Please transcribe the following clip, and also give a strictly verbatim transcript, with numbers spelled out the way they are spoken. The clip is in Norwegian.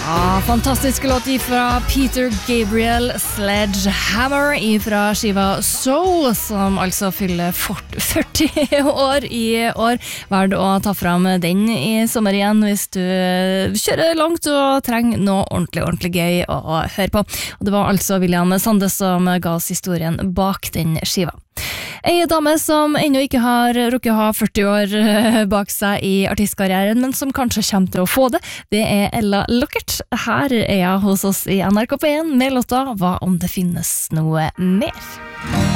Ja, fantastisk låt ifra Peter Gabriel, Sledgehammer ifra skiva Soul, som altså fyller førti år i år. Verd å ta fram den i sommer igjen hvis du kjører langt og trenger noe ordentlig, ordentlig gøy å høre på. Og det var altså William Sande som ga oss historien bak den skiva. En dame som ennå ikke har rukket å ha førti år bak seg i artistkarrieren, men som kanskje kommer til å få det, det er Ella Lockert. Her er jeg hos oss i N R K P en med låta «Hva om det finnes noe mer?»